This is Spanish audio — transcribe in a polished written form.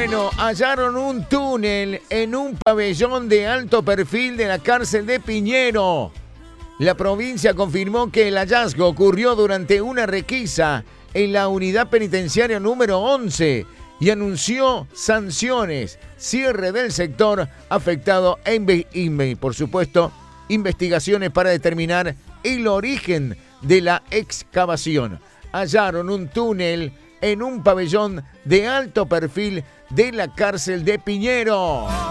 Bueno, hallaron un túnel en un pabellón de alto perfil de la cárcel de Piñero. La provincia confirmó que el hallazgo ocurrió durante una requisa en la unidad penitenciaria número 11 y anunció sanciones, cierre del sector afectado por supuesto, investigaciones para determinar el origen de la excavación. Hallaron un túnel en un pabellón de alto perfil de la cárcel de Piñero.